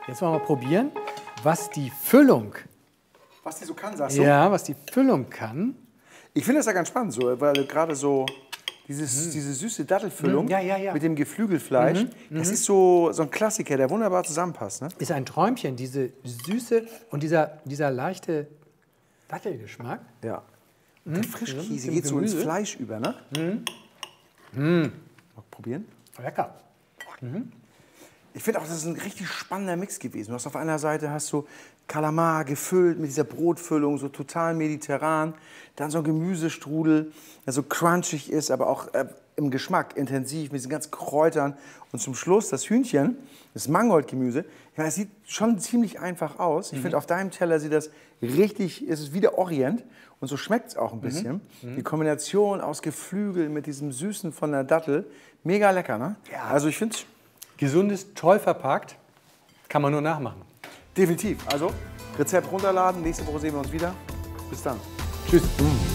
Jetzt wollen wir mal probieren, was die Füllung, Was die so kann, sagst du? ja, was die Füllung kann. Ich finde das ja ganz spannend, so, weil gerade so diese süße Dattelfüllung Ja. mit dem Geflügelfleisch, das ist so ein Klassiker, der wunderbar zusammenpasst. Ne? Ist ein Träumchen, diese Süße und dieser leichte Dattelgeschmack. Ja. Und der Frischkäse mit geht so ins Gemüse. Fleisch über, ne? Mal probieren. Lecker. Ich finde auch, das ist ein richtig spannender Mix gewesen. Du hast auf einer Seite hast du Kalamar gefüllt mit dieser Brotfüllung, so total mediterran. Dann so ein Gemüsestrudel, der so crunchig ist, aber auch im Geschmack intensiv mit diesen ganzen Kräutern. Und zum Schluss das Hühnchen, das Mangoldgemüse. Ich meine, es sieht schon ziemlich einfach aus. Ich finde, auf deinem Teller sieht das richtig, ist es wie der Orient. Und so schmeckt es auch ein bisschen. Die Kombination aus Geflügel mit diesem Süßen von der Dattel, mega lecker, ne? Ja. Also ich finde es Gesundes, toll verpackt, kann man nur nachmachen. definitiv. Also Rezept runterladen, nächste Woche sehen wir uns wieder. Bis dann. Tschüss.